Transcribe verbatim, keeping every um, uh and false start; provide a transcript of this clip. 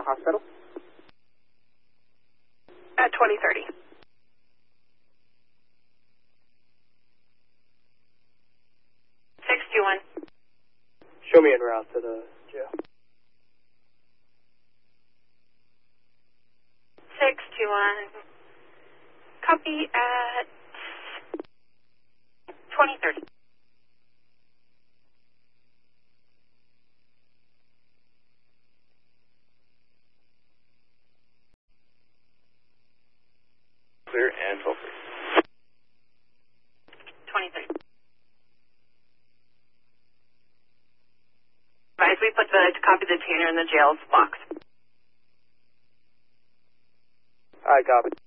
hospital? At twenty thirty. six two one. Show me en route to the jail. six two one. Copy at twenty thirty. Clear and toll free. twenty thirty. Advise we put the copy the tuner in the jail's box. Alright, copy.